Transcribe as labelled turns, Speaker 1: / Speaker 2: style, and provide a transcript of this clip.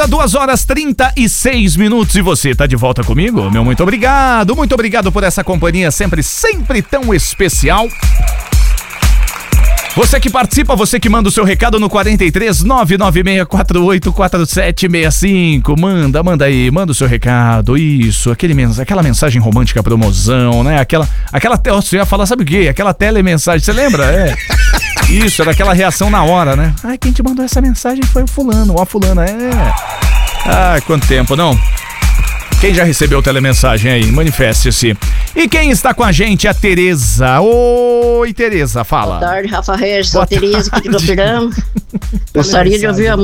Speaker 1: 2h36 e você tá de volta comigo? Meu muito obrigado por essa companhia sempre tão especial. Você que participa, você que manda o seu recado no 43 99648 4765. Manda aí, manda o seu recado. Isso, aquela mensagem romântica promoção, né? Você ia falar, sabe o quê? Aquela telemensagem, você lembra? Isso, era aquela reação na hora, né? Quem te mandou essa mensagem foi o fulano, ou a fulana, quanto tempo, não? Quem já recebeu telemensagem aí? Manifeste-se. E quem está com a gente é a Tereza. Oi, Tereza, fala.
Speaker 2: Boa tarde, Rafa Regis. Sou a Tereza aqui de Copirama. Gostaria de ouvir a